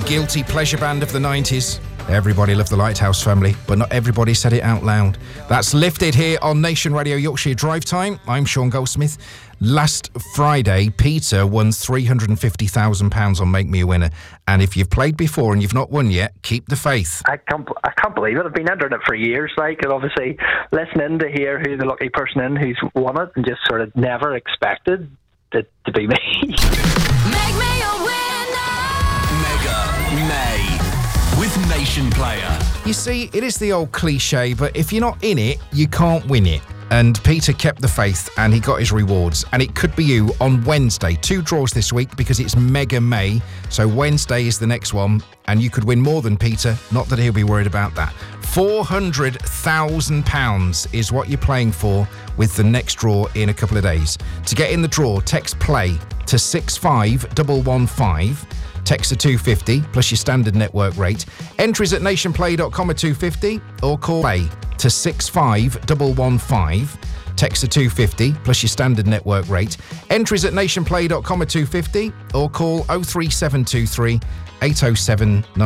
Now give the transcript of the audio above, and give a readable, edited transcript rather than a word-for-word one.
guilty pleasure band of the 90s. Everybody loved the Lighthouse Family, but not everybody said it out loud. That's Lifted here on Nation Radio Yorkshire Drive Time. I'm Sean Goldsmith. Last Friday, Peter won £350,000 on Make Me a Winner. And if you've played before and you've not won yet, keep the faith. I can't believe it. I've been entering it for years, and obviously listening to hear who the lucky person in who's won it, and just sort of never expected it to be me. Make me a winner. Mega May with Nation Player. You see, it is the old cliche, but if you're not in it, you can't win it. And Peter kept the faith and he got his rewards. And it could be you on Wednesday. 2 draws this week because it's Mega May. So Wednesday is the next one. And you could win more than Peter. Not that he'll be worried about that. £400,000 is what you're playing for with the next draw in a couple of days. To get in the draw, text PLAY to 65115. Text to 250 plus your standard network rate. Entries at nationplay.com at 250 or call PLAY to 65115. Text to 250 plus your standard network rate. Entries at nationplay.com at 250 or call 03723 807